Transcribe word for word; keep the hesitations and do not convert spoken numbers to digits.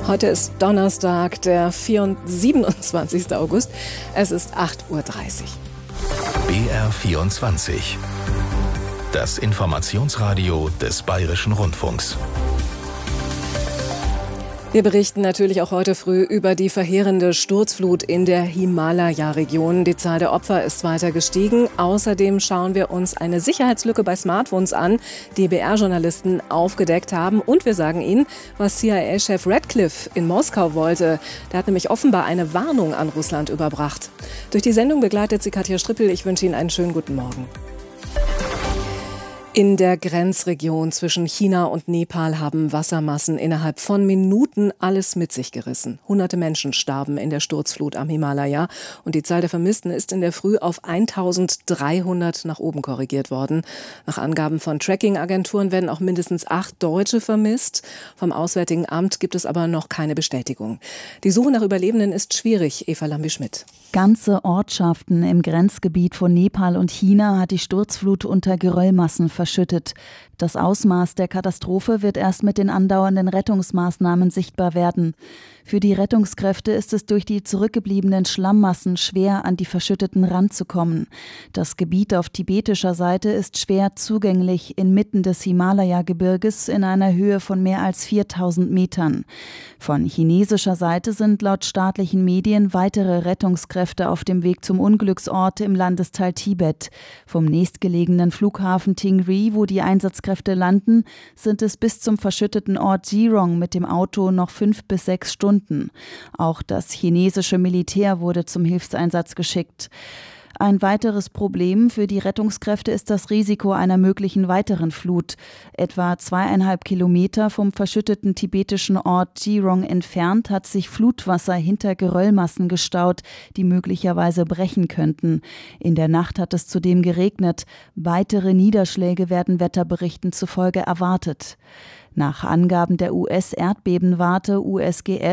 Heute ist Donnerstag, der siebenundzwanzigster August. Es ist acht Uhr dreißig. B R vierundzwanzig. Das Informationsradio des Bayerischen Rundfunks. Wir berichten natürlich auch heute früh über die verheerende Sturzflut in der Himalaya-Region. Die Zahl der Opfer ist weiter gestiegen. Außerdem schauen wir uns eine Sicherheitslücke bei Smartphones an, die B R-Journalisten aufgedeckt haben. Und wir sagen Ihnen, was C I A-Chef Radcliffe in Moskau wollte. Der hat nämlich offenbar eine Warnung an Russland überbracht. Durch die Sendung begleitet sie Katja Strippel. Ich wünsche Ihnen einen schönen guten Morgen. In der Grenzregion zwischen China und Nepal haben Wassermassen innerhalb von Minuten alles mit sich gerissen. Hunderte Menschen starben in der Sturzflut am Himalaya und die Zahl der Vermissten ist in der Früh auf eintausenddreihundert nach oben korrigiert worden. Nach Angaben von Tracking-Agenturen werden auch mindestens acht Deutsche vermisst. Vom Auswärtigen Amt gibt es aber noch keine Bestätigung. Die Suche nach Überlebenden ist schwierig. Eva Lambi-Schmidt. Ganze Ortschaften im Grenzgebiet von Nepal und China hat die Sturzflut unter Geröllmassen verschüttet. Das Ausmaß der Katastrophe wird erst mit den andauernden Rettungsmaßnahmen sichtbar werden. Für die Rettungskräfte ist es durch die zurückgebliebenen Schlammmassen schwer, an die verschütteten ranzukommen. Das Gebiet auf tibetischer Seite ist schwer zugänglich inmitten des Himalaya-Gebirges in einer Höhe von mehr als viertausend Metern. Von chinesischer Seite sind laut staatlichen Medien weitere Rettungskräfte auf dem Weg zum Unglücksort im Landesteil Tibet. Vom nächstgelegenen Flughafen Tingri, wo die Einsatzkräfte landen, sind es bis zum verschütteten Ort Zirong mit dem Auto noch fünf bis sechs Stunden. Auch das chinesische Militär wurde zum Hilfseinsatz geschickt. Ein weiteres Problem für die Rettungskräfte ist das Risiko einer möglichen weiteren Flut. Etwa zweieinhalb Kilometer vom verschütteten tibetischen Ort Zirong entfernt hat sich Flutwasser hinter Geröllmassen gestaut, die möglicherweise brechen könnten. In der Nacht hat es zudem geregnet. Weitere Niederschläge werden Wetterberichten zufolge erwartet. Nach Angaben der U S-Erdbebenwarte U S G S